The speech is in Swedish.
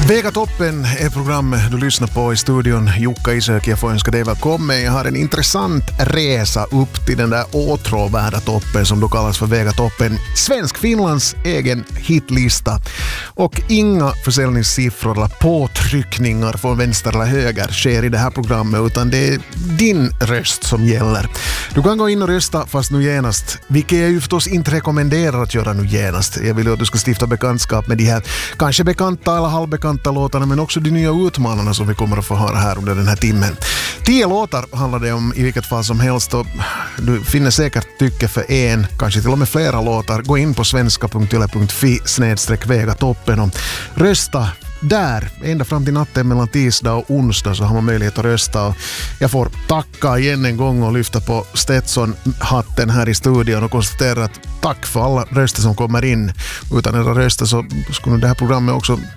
Vega toppen är programmet du lyssnar på i studion. Jukka Isök, jag får önska dig välkommen. Jag har en intressant resa upp till den där åtråvärda toppen som då kallas för Vega toppen. Svensk-Finlands egen hitlista. Och inga försäljningssiffror eller påtryckningar från vänster eller höger sker i det här programmet, utan det är din röst som gäller. Du kan gå in och rösta fast nu genast, vilket jag ju förstås inte rekommenderar att göra nu genast. Jag vill ju att du ska stifta bekantskap med de här kanske bekanta eller halvbekanta låtarna, men också de nya utmanarna som vi kommer att få höra här under den här timmen. 10 låtar handlar det om i vilket fall som helst, och du finner säkert tycke för en, kanske till och med flera låtar. Gå in på svenska.yle.fi/vegatoppen och rösta där. Ända fram till natten mellan tisdag och onsdag så har man möjlighet att rösta. Och jag får tacka igen en gång och lyfta på Stetson-hatten här i studion och konstatera att tack för alla röster som kommer in. Utan era röster så skulle det här programmet också